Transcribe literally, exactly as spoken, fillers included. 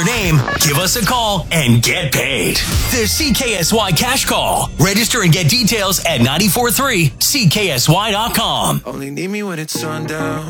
your name, give us a call, and get paid. The C K S Y Cash Call. Register and get details at nine four three C K S Y dot com. Only need me when it's sundown.